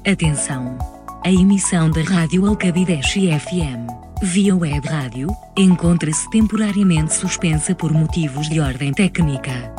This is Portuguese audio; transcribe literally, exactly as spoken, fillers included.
Atenção! A emissão da Rádio Alcabideche F M, via web rádio, encontra-se temporariamente suspensa por motivos de ordem técnica.